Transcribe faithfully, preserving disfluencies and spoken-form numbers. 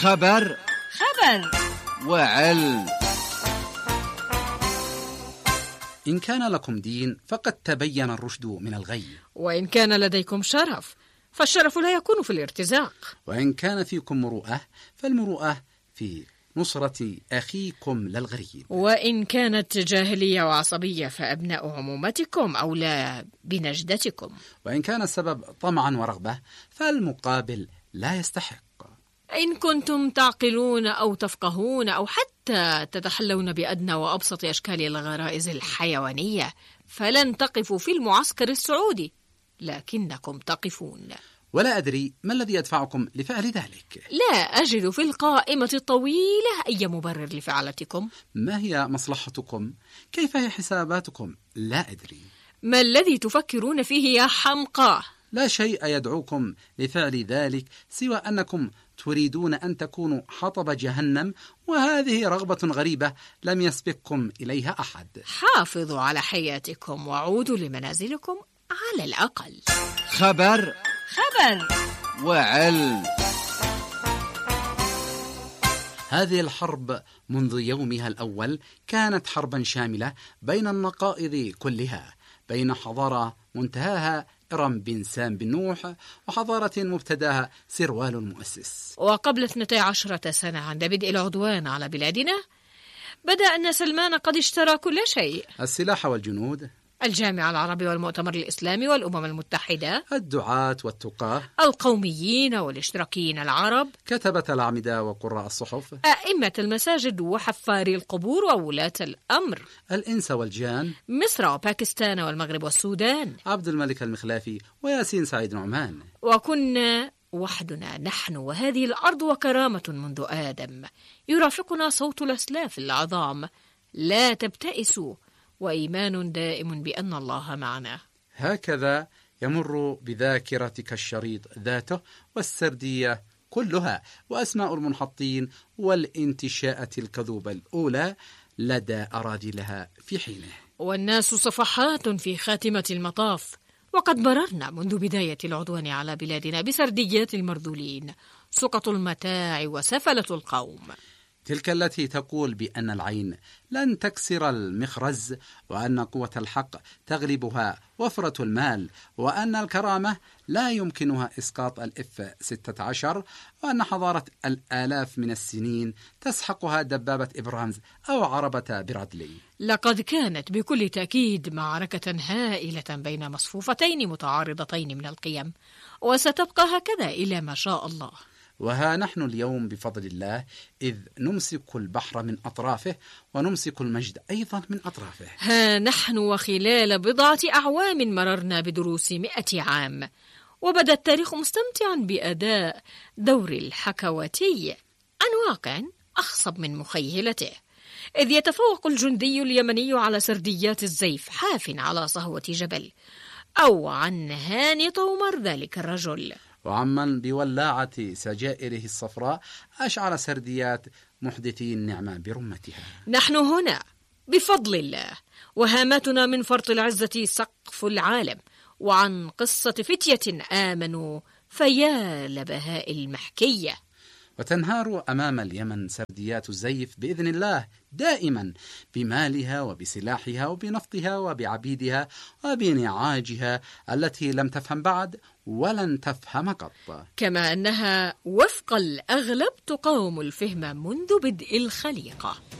خبر خبر وعلم. إن كان لكم دين فقد تبين الرشد من الغي، وإن كان لديكم شرف فالشرف لا يكون في الارتزاق، وإن كان فيكم مروءة فالمروءة في نصرة أخيكم للغريب، وإن كانت جاهلية وعصبية فأبناء عمومتكم أولى بنجدتكم، وإن كان السبب طمعا ورغبة فالمقابل لا يستحق. إن كنتم تعقلون أو تفقهون أو حتى تتحلون بأدنى وأبسط أشكال الغرائز الحيوانية فلن تقفوا في المعسكر السعودي، لكنكم تقفون. ولا أدري ما الذي يدفعكم لفعل ذلك. لا أجد في القائمة الطويلة أي مبرر لفعلتكم. ما هي مصلحتكم؟ كيف هي حساباتكم؟ لا أدري. ما الذي تفكرون فيه يا حمقى؟ لا شيء يدعوكم لفعل ذلك سوى أنكم تريدون أن تكونوا حطب جهنم، وهذه رغبة غريبة لم يسبقكم إليها أحد. حافظوا على حياتكم وعودوا لمنازلكم على الأقل. خبر خبر وعلم. هذه الحرب منذ يومها الأول كانت حربا شاملة بين النقائض كلها، بين حضارة منتهاها إرم بن سام بن نوح وحضارة مبتداها سروال المؤسس. وقبل اثنتي عشرة سنة عند بدء العدوان على بلادنا بدأ أن سلمان قد اشترى كل شيء: السلاح والجنود، الجامعة العربي والمؤتمر الإسلامي والأمم المتحدة، الدعاة والتقاة، القوميين والاشتراكيين العرب، كتبة الأعمدة وقراء الصحف، أئمة المساجد وحفاري القبور وولاة الأمر، الإنس والجان، مصر وباكستان والمغرب والسودان، عبد الملك المخلافي وياسين سعيد نعمان. وكنا وحدنا نحن وهذه الأرض وكرامة منذ آدم، يرافقنا صوت الأسلاف العظام: لا تبتئسوا، وإيمان دائم بأن الله معنا. هكذا يمر بذاكرتك الشريط ذاته والسردية كلها وأسماء المنحطين والانتشاءات الكذوبة الأولى لدى أراذلها في حينه. والناس صفحات في خاتمة المطاف، وقد بررنا منذ بداية العدوان على بلادنا بسرديات المرذولين، سقط المتاع وسفلة القوم، تلك التي تقول بأن العين لن تكسر المخرز، وأن قوة الحق تغلبها وفرة المال، وأن الكرامة لا يمكنها إسقاط الإف ستة عشر، وأن حضارة الآلاف من السنين تسحقها دبابة إبرانز أو عربة برادلي. لقد كانت بكل تأكيد معركة هائلة بين مصفوفتين متعارضتين من القيم، وستبقى هكذا إلى ما شاء الله. وها نحن اليوم بفضل الله إذ نمسك البحر من أطرافه ونمسك المجد أيضا من أطرافه. ها نحن وخلال بضعة أعوام مررنا بدروس مئة عام، وبدأ التاريخ مستمتعا بأداء دور الحكواتي عن واقع أخصب من مخيلته، إذ يتفوق الجندي اليمني على سرديات الزيف حاف على صهوة جبل، أو عن هاني طومر ذلك الرجل، وعمن بولاعة سجائره الصفراء أشعل سرديات محدثي النعمة برمتها. نحن هنا بفضل الله، وهاماتنا من فرط العزة سقف العالم، وعن قصة فتية آمنوا فيا لبهاء المحكية. وتنهار أمام اليمن سرديات الزيف بإذن الله دائما بمالها وبسلاحها وبنفطها وبعبيدها وبنعاجها التي لم تفهم بعد ولن تفهم قط، كما أنها وفق الأغلب تقاوم الفهم منذ بدء الخليقة.